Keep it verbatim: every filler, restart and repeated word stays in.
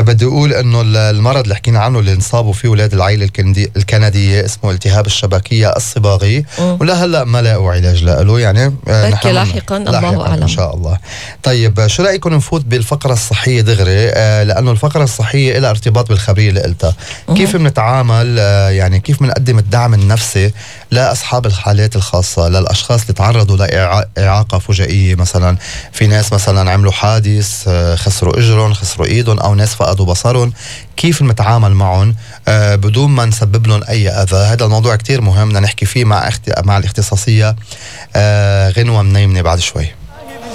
بدي أقول أنه المرض اللي حكينا عنه اللي انصابوا فيه أولاد العائلة الكندي الكندية اسمه التهاب الشبكية الصباغي، ولا هلا ما لاقوا علاج له يعني بركي لاحقا الله أعلم إن شاء الله. طيب شو رأيكم نفوت بالفقرة الصحية دغري؟ آه لأنه الفقرة الصحية لها ارتباط بالخبرية اللي قلتها. كيف بنتعامل آه يعني كيف بنقدم الدعم النفسي لأصحاب الحالات الخاصة، للأشخاص اللي تعرضوا لإعاقة فجائية، مثلا في ناس مثلا عملوا حادث آه خسروا إجرهم خسروا إيدهم، أو ناس فقدوا بصرهم، كيف نتعامل معهم آه بدون ما نسبب لهم أي أذى؟ هذا الموضوع كتير مهم، بدنا نحكي فيه مع اخت... مع الاختصاصية آه غنوة منيمنة بعد شوي.